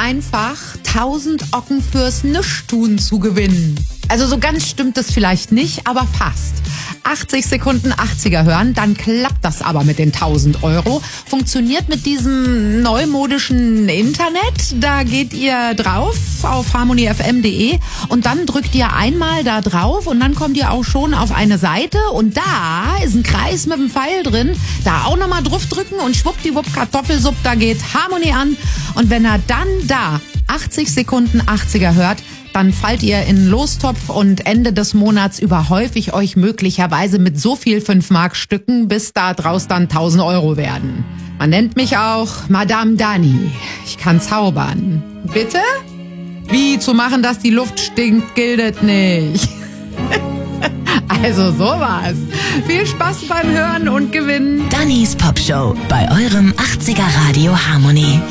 einfach 1000 Ocken fürs Nischtun zu gewinnen. Also so ganz stimmt es vielleicht nicht, aber fast. 80 Sekunden 80er hören, dann klappt das aber mit den 1000 Euro. Funktioniert mit diesem neumodischen Internet. Da geht ihr drauf auf harmonyfm.de und dann drückt ihr einmal da drauf und dann kommt ihr auch schon auf eine Seite und da ist ein Kreis mit einem Pfeil drin. Da auch nochmal drauf drücken und schwuppdiwupp Kartoffelsupp, da geht Harmony an. Und wenn er dann da 80 Sekunden 80er hört, dann fallt ihr in einen Lostopf und Ende des Monats überhäufe ich euch möglicherweise mit so viel 5-Mark-Stücken, bis da draus dann 1000 Euro werden. Man nennt mich auch Madame Dani. Ich kann zaubern. Bitte? Wie zu machen, dass die Luft stinkt, gilt nicht. Also sowas. Viel Spaß beim Hören und Gewinnen. Dannys Popshow bei eurem 80er Radio Harmony.